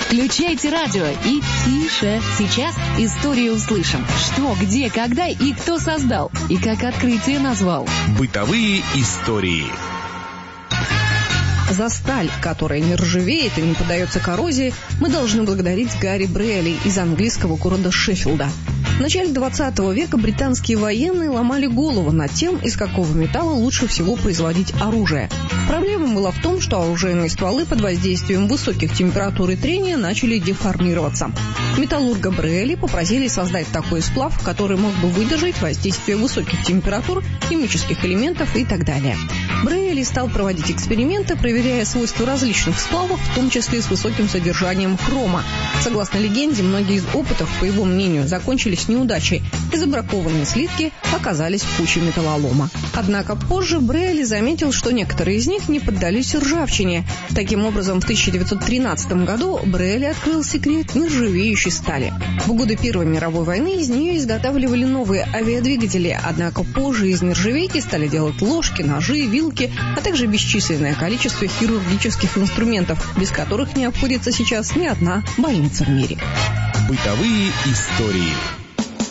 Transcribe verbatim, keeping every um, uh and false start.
Включайте радио и тише. Сейчас историю услышим. Что, где, когда и кто создал. И как открытие назвал. Бытовые истории. За сталь, которая не ржавеет и не поддается коррозии, мы должны благодарить Гарри Брэйли из английского города Шеффилда. В начале двадцатого века британские военные ломали голову над тем, из какого металла лучше всего производить оружие. Проблема была в том, что оружейные стволы под воздействием высоких температур и трения начали деформироваться. Металлурга Брэйли попросили создать такой сплав, который мог бы выдержать воздействие высоких температур, химических элементов и так далее. Брэйли стал проводить эксперименты, проверяя свойства различных сплавов, в том числе с высоким содержанием хрома. Согласно легенде, многие из опытов, по его мнению, закончились неудачей, и забракованные слитки оказались в куче металлолома. Однако позже Брэйли заметил, что некоторые из них не поддались ржавчине. Таким образом, в тысяча девятьсот тринадцатом году Брэйли открыл секрет нержавеющей стали. В годы Первой мировой войны из нее изготавливали новые авиадвигатели, однако позже из нержавейки стали делать ложки, ножи, вилки, а также бесчисленное количество хирургических инструментов, без которых не обходится сейчас ни одна больница в мире. Бытовые истории.